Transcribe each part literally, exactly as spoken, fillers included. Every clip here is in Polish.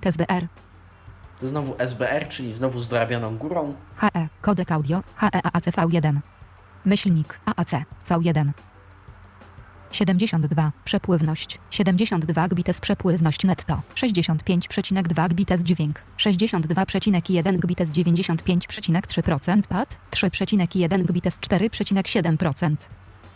Z S B R. Znowu S B R, czyli znowu z drabioną górą. H E, kodek audio, H E A A C V jeden. Myślnik, A A C, V jeden. siedemdziesiąt dwa, przepływność, siedemdziesiąt dwa gbites przepływność netto, sześćdziesiąt pięć przecinek dwa gbites dźwięk, sześćdziesiąt dwa przecinek jeden gbites dziewięćdziesiąt pięć przecinek trzy procent pad, trzy przecinek jeden gbites cztery przecinek siedem procent.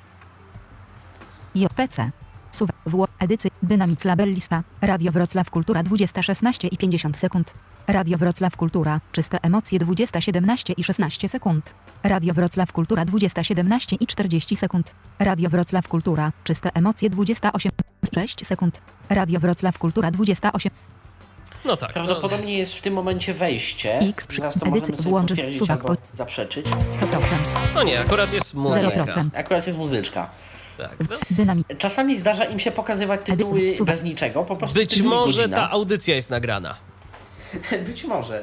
J P C. Suwa, W, edycy, Dynamic Label lista, Radio Wrocław Kultura dwadzieścia szesnaście i pięćdziesiąt sekund. Radio Wrocław Kultura, czyste emocje dwadzieścia siedemnaście i szesnaście sekund. Radio Wrocław Kultura dwadzieścia siedemnaście i czterdzieści sekund. Radio Wrocław Kultura, czyste emocje dwadzieścia osiem sześć sekund. Radio Wrocław Kultura dwadzieścia osiem. No tak. Prawdopodobnie no. jest w tym momencie wejście. X przy Zaraz to edycji możemy sobie włączy potwierdzić suwak albo po- zaprzeczyć. sto procent. No nie, akurat jest muzyka. zero procent. Akurat jest muzyczka. Tak, no. Dynamic. Czasami zdarza im się pokazywać tytuły Edy- bez niczego, po prostu Być tytuł i może godzina. ta audycja jest nagrana. Być może.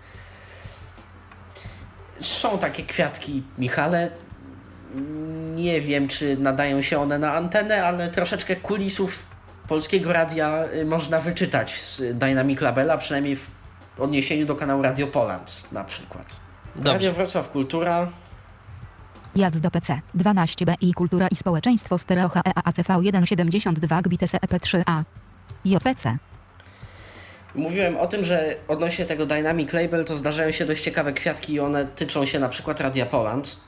Są takie kwiatki, Michale. Nie wiem, czy nadają się one na antenę, ale troszeczkę kulisów Polskiego Radia y, można wyczytać z Dynamic Labela, przynajmniej w odniesieniu do kanału Radio Poland na przykład. Dobrze. Radio Wrocław Kultura. Jazz do P C, dwanaście B i Kultura i Społeczeństwo Stereo H E A A C V jeden siedemdziesiąt dwa gbites E P trzy A. J P C. Mówiłem o tym, że odnośnie tego Dynamic Label to zdarzają się dość ciekawe kwiatki i one tyczą się na przykład Radia Poland.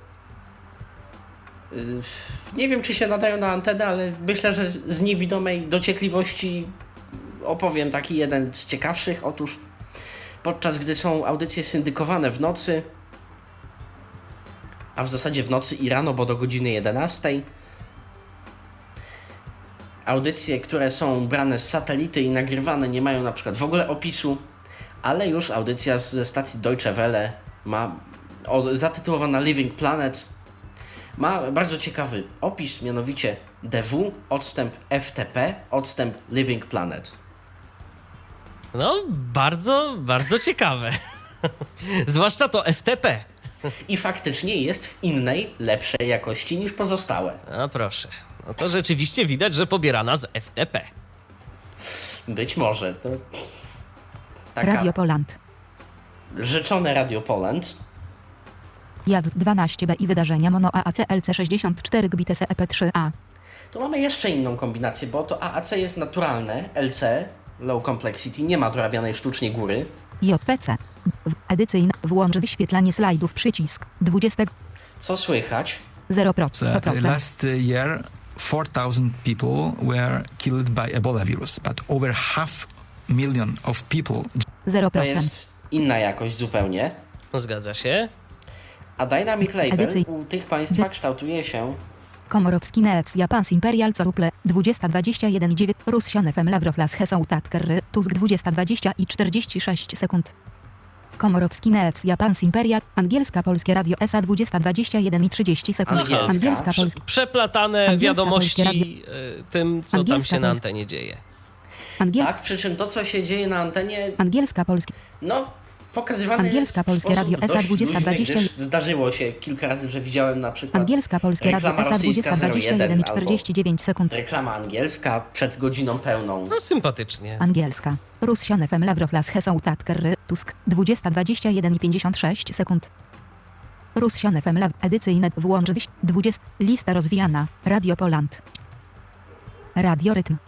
Yy, Nie wiem, czy się nadają na antenę, ale myślę, że z niewidomej dociekliwości opowiem taki jeden z ciekawszych. Otóż podczas gdy są audycje syndykowane w nocy, a w zasadzie w nocy i rano, bo do godziny jedenastej, audycje, które są brane z satelity i nagrywane, nie mają na przykład w ogóle opisu, ale już audycja ze stacji Deutsche Welle ma o, zatytułowana Living Planet, ma bardzo ciekawy opis, mianowicie D W, odstęp F T P, odstęp Living Planet. No, bardzo, bardzo ciekawe. Zwłaszcza to F T P. I faktycznie jest w innej, lepszej jakości niż pozostałe. A proszę. No to rzeczywiście widać, że pobierana z F T P. Być może to taka Radio Poland. rzeczone Radio Poland. Jazz dwanaście B i wydarzenia mono A A C L C sześćdziesiąt cztery gbites E P trzy A. Tu mamy jeszcze inną kombinację, bo to A A C jest naturalne, L C, Low Complexity, nie ma dorabianej sztucznie góry. J P C. W- Edycyjna. Włącz wyświetlanie slajdów przycisk. dwadzieścia. Co słychać? zero procent. sto Uh, procent. last uh, year, four thousand people were killed by Ebola virus, but over half million of people. zero To procent. jest inna jakość zupełnie. Zgadza się. A Dynamic Label Edycji- u tych państwa kształtuje się Komorowski Neec Japans Imperial Coruple dwadzieścia dwadzieścia jeden i dziewięć Russian F M Lavroflas Hesą Tatker Tusk dwadzieścia dwadzieścia i czterdzieści sześć sekund. Komorowski Neec Japans Imperial Angielska Polskie Radio S A dwadzieścia dwadzieścia jeden i trzydzieści sekund. Angielska. Angielska Prze- Polskie Przeplatane Angielska, wiadomości polskie y, tym, co tam Angielska, się na polskie. antenie dzieje. Angiel... tak, przy czym to, co się dzieje na antenie, Angielska Polskie no, pokazywane Angielska, jest Polskie w sposób Radio S A dość dwadzieścia luźny, dwadzieścia gdyż zdarzyło się kilka razy, że widziałem na przykład Angielska Polskie Radio reklama S A rosyjska dwadzieścia dwadzieścia jeden i albo czterdzieści dziewięć sekund. reklama angielska przed godziną pełną. No sympatycznie. Angielska. Russian F M Lavroflas Hesą Tatker Tusk dwadzieścia dwadzieścia jeden i pięćdziesiąt sześć sekund. Russian F M Lav edycyjne włącz wyś- dwadzieścia lista rozwijana. Radio Poland. Radio Rytm.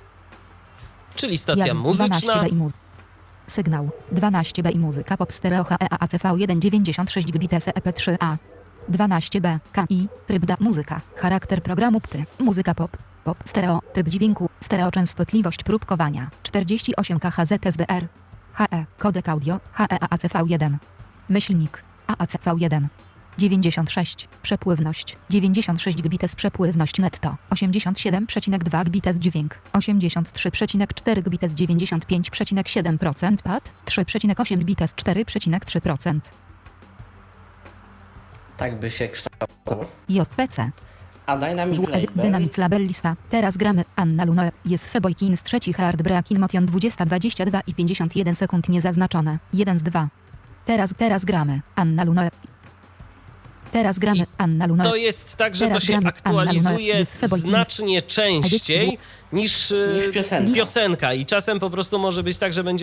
Czyli stacja Jazz muzyczna. dwanaście B i muzyka. Sygnał dwanaście B i muzyka pop stereo H E A A C V jeden dziewięćdziesiąt sześć gbites E P trzy A. dwanaście B K I tryb da muzyka. Charakter programu P T muzyka pop. Pop stereo typ dźwięku stereo częstotliwość próbkowania czterdzieści osiem K H Z S B R. H E kodek audio H E A A C V jeden. Myślnik A A C V jeden. dziewięćdziesiąt sześć przepływność dziewięćdziesiąt sześć gbites przepływność netto osiemdziesiąt siedem przecinek dwa gbites dźwięk osiemdziesiąt trzy przecinek cztery gbites dziewięćdziesiąt pięć przecinek siedem procent pad trzy przecinek osiem gbites cztery przecinek trzy procent. Tak by się kształtowało. J P C. A Dynamic W Label, Dynamic Label lista. Teraz gramy Anna Luna jest Sebojkin z trzeci Heartbreaking Motion dwadzieścia dwadzieścia dwa i pięćdziesiąt jeden sekund niezaznaczone jeden z dwa. Teraz teraz gramy Anna Luna. Teraz gramy I Anna Luna. To jest tak, że to Teraz się gramy aktualizuje Anna Luna jest Sebojkin. znacznie częściej niż, y, niż piosenka. piosenka. I czasem po prostu może być tak, że będzie